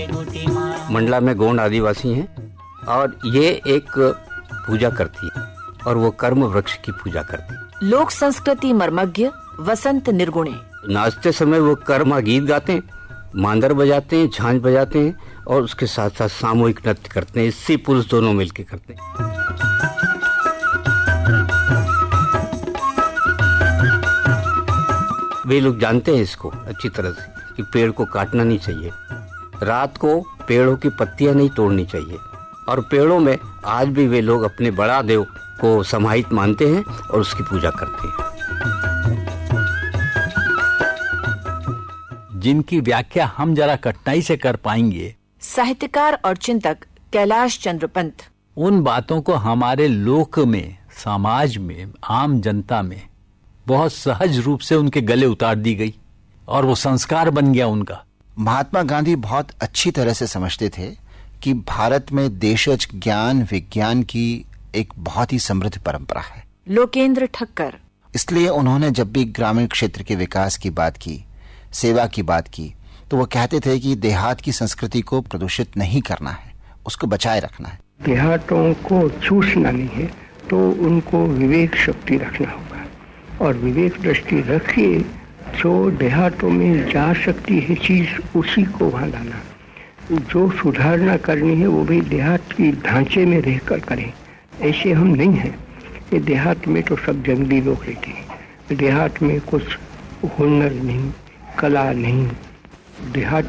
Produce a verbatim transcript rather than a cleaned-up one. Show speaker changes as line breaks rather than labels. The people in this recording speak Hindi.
मंडला में गोंड आदिवासी हैं और ये एक पूजा करती है और वो कर्म वृक्ष की पूजा करती है।
लोक संस्कृति मर्मज्ञ वसंत निर्गुणे
नाचते समय वो कर्मा गीत गाते हैं, मांदर बजाते हैं, झांझ बजाते हैं और उसके साथ साथ सामूहिक नृत्य करते हैं। स्त्री पुरुष दोनों मिलकर करते हैं। वे लोग जानते हैं इसको अच्छी तरह से कि पेड़ को काटना नहीं चाहिए, रात को पेड़ों की पत्तियां नहीं तोड़नी चाहिए और पेड़ों में आज भी वे लोग अपने बड़ा देव को समाहित मानते हैं और उसकी पूजा करते हैं।
जिनकी व्याख्या हम जरा कठिनाई से कर पाएंगे,
साहित्यकार और चिंतक कैलाश चंद्र पंत।
उन बातों को हमारे लोक में, समाज में, आम जनता में बहुत सहज रूप से उनके गले उतार दी गई और वो संस्कार बन गया उनका।
महात्मा गांधी बहुत अच्छी तरह से समझते थे कि भारत में देशज ज्ञान विज्ञान की एक बहुत ही समृद्ध परंपरा है।
लोकेंद्र ठक्कर।
इसलिए उन्होंने जब भी ग्रामीण क्षेत्र के विकास की बात की, सेवा की बात की, तो वो कहते थे कि देहात की संस्कृति को प्रदूषित नहीं करना है, उसको बचाए रखना है।
देहातों को चूसना नहीं है तो उनको विवेक शक्ति रखना होगा और विवेक दृष्टि रखिए, जो देहातों में जा सकती है चीज उसी को वहां लाना। जो सुधारना करनी है वो भी देहात की ढांचे में रहकर करें। ऐसे हम नहीं हैं। ये देहात में तो सब जंगली लोग रहते हैं, देहात में कुछ हुनर नहीं, कला नहीं। देहात